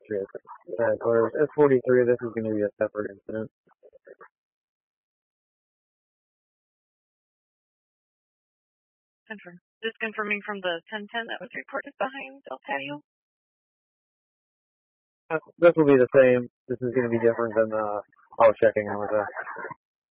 Clears. S43, this is going to be a separate incident. Confirm. Just confirming from the 1010 that was reported behind El Patio. This will be the same. This is going to be different than I was checking on with that.